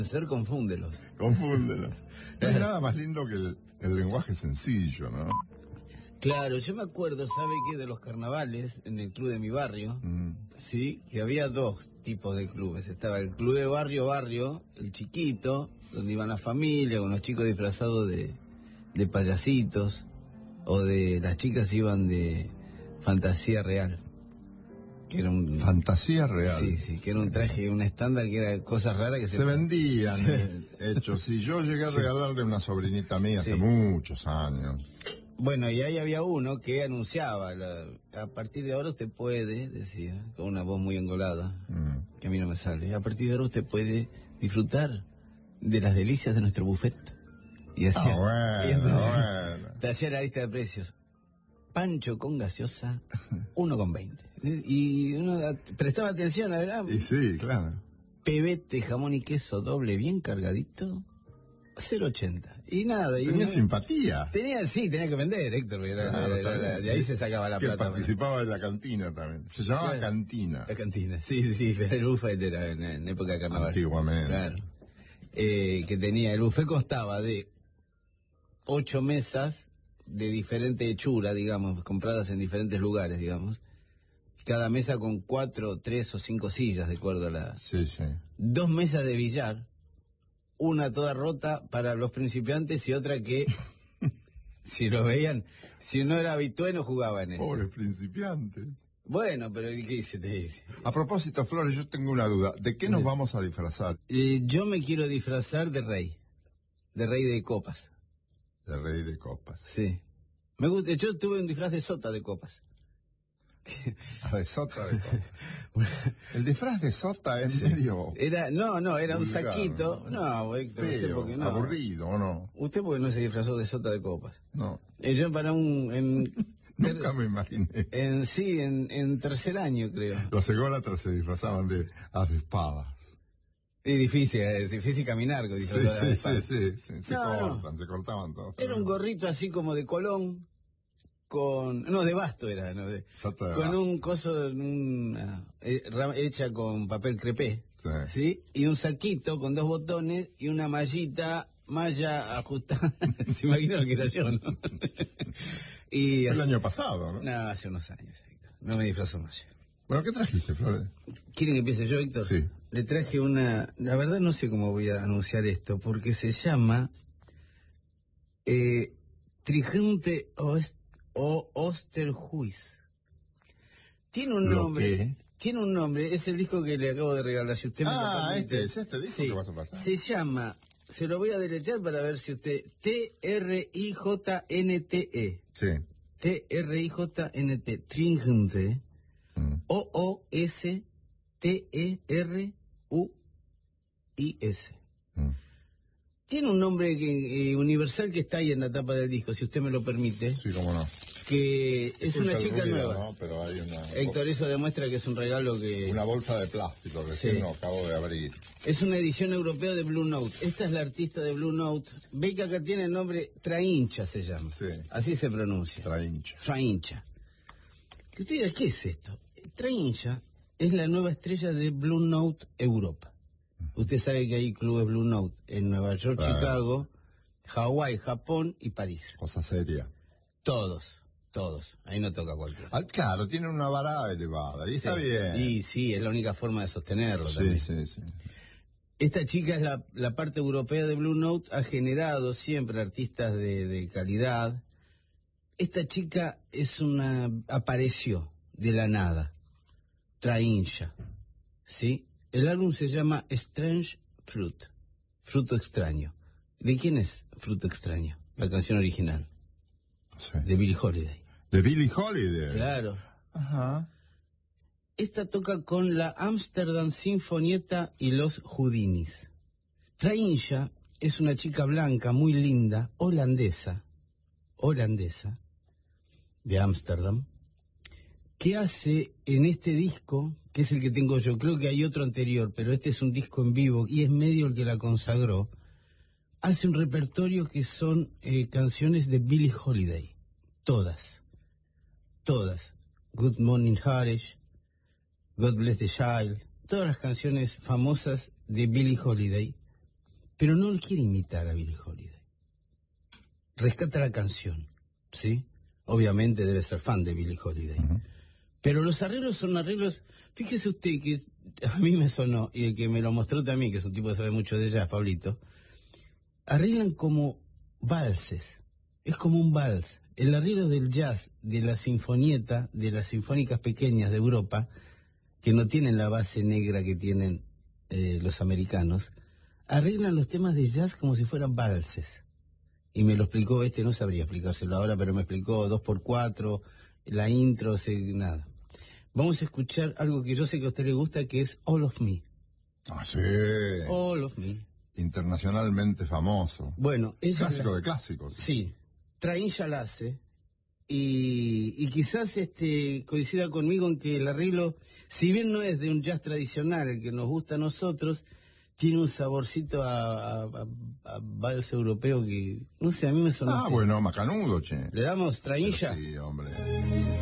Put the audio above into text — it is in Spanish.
Ser confúndelos. Confúndelos. No hay nada más lindo que el lenguaje sencillo, ¿no? Claro, yo me acuerdo, ¿sabe qué? De los carnavales en el club de mi barrio, sí, que había dos tipos de clubes. Estaba el club de barrio, el chiquito, donde iban las familias, con los chicos disfrazados de payasitos, o de las chicas iban de fantasía real. Que era un... Fantasía real. Sí, que era un traje, un estándar que era cosas raras que se vendían, hechos. Sí, yo llegué a regalarle una sobrinita mía hace muchos años. Bueno, y ahí había uno que anunciaba, a partir de ahora usted puede, decía, con una voz muy engolada, que a mí no me sale, a partir de ahora usted puede disfrutar de las delicias de nuestro buffet. Y hacía, bueno. Te hacía la lista de precios. Pancho con gaseosa, 1,20. Y uno prestaba atención, la verdad. Y sí, claro. Pebete, jamón y queso doble bien cargadito, 0,80. Y nada. Tenía simpatía. Tenía que vender, Héctor. De ahí se sacaba la plata. Participaba de la cantina también. Se llamaba cantina. La cantina, sí. El buffet era en época de carnaval. Antiguamente. Claro. Que tenía, el buffet constaba de 8 mesas de diferente hechura, digamos, compradas en diferentes lugares, digamos. Cada mesa con 4, 3 o 5 sillas, de acuerdo a la... Sí. 2 mesas de billar, una toda rota para los principiantes y otra que, si lo veían, si no era habitué no jugaba en eso. Pobres principiantes. Bueno, pero ¿qué te dice? A propósito, Flores, yo tengo una duda. ¿De qué nos vamos a disfrazar? Yo me quiero disfrazar de rey de copas. De rey de copas. Sí. Me gusta, yo tuve un disfraz de sota de copas. De sota de copas. El disfraz de sota es medio... Era un saquito. No, Héctor, feo, usted porque no. Aburrido, ¿o no? Usted porque no se disfrazó de sota de copas. No. Yo para Nunca me imaginé. En tercer año, creo. Los ególatras se disfrazaban de avispadas. Es difícil caminar con disfrazado de avispadas. Sí. Se cortaban todos. Era un gorrito así como de Colón, de Basto era, con un coso, hecha con papel crepé, ¿sí? Y un saquito con 2 botones y una malla ajustada. Se imagina lo que era yo, ¿no? Y el año pasado, ¿no? No, hace unos años, Héctor. No me disfrazo más. Bueno, ¿qué trajiste, Flores? ¿Quieren que empiece yo, Héctor? Sí. Le traje la verdad no sé cómo voy a anunciar esto, porque se llama Trigente Osterhuis. Tiene un nombre. ¿Qué? Tiene un nombre, es el disco que le acabo de regalar, si usted me lo permite. ¿Es este disco que vas a pasar? Se llama, se lo voy a deletrear para ver si usted, Trijnte. Sí. Trijnte, Trigente, Oosterhuis. Tiene un nombre universal que está ahí en la tapa del disco, si usted me lo permite. Sí, cómo no. Que es una chica nueva. ¿No? Pero hay Héctor, eso demuestra que es un regalo que... Una bolsa de plástico, recién lo acabo de abrir. Es una edición europea de Blue Note. Esta es la artista de Blue Note. Ve que acá tiene el nombre Traincha, se llama. Sí. Así se pronuncia. Traincha. ¿Qué usted dirá, qué es esto? Traincha es la nueva estrella de Blue Note Europa. Usted sabe que hay clubes Blue Note en Nueva York, Chicago, Hawái, Japón y París. Cosa seria. Todos. Ahí no toca cualquiera. Claro, tiene una vara elevada, y está bien. Y sí, es la única forma de sostenerlo también. Sí. Esta chica es la parte europea de Blue Note, ha generado siempre artistas de calidad. Esta chica apareció de la nada. Traincha, ¿sí? El álbum se llama Strange Fruit, Fruto Extraño. ¿De quién es Fruto Extraño? La canción original. Sí. De Billie Holiday. ¿De Billie Holiday? Claro. Ajá. Esta toca con la Amsterdam Sinfonietta y los Houdinis. Traincha es una chica blanca muy linda, holandesa, de Ámsterdam, que hace en este disco, que es el que tengo yo, creo que hay otro anterior, pero este es un disco en vivo y es medio el que la consagró, hace un repertorio que son canciones de Billie Holiday, todas. Good Morning Harish, God Bless the Child, todas las canciones famosas de Billie Holiday, pero no quiere imitar a Billie Holiday. Rescata la canción, ¿sí? Obviamente debe ser fan de Billie Holiday. Pero los arreglos son arreglos... Fíjese usted que a mí me sonó, y el que me lo mostró también, que es un tipo que sabe mucho de jazz, Pablito, arreglan como valses. Es como un vals. El arreglo del jazz, de la sinfonieta, de las sinfónicas pequeñas de Europa, que no tienen la base negra que tienen los americanos, arreglan los temas de jazz como si fueran valses. Y me lo explicó no sabría explicárselo ahora, pero me explicó 2x4, la intro, nada. Vamos a escuchar algo que yo sé que a usted le gusta, que es All of Me. Ah, sí. All of Me. Internacionalmente famoso. Bueno, clásico de clásicos. Sí. Traín la hace. Y quizás coincida conmigo en que el arreglo, si bien no es de un jazz tradicional, el que nos gusta a nosotros, tiene un saborcito a vals europeo que, no sé, a mí me sonó. Bueno, macanudo, che. ¿Le damos Traín? Sí, hombre.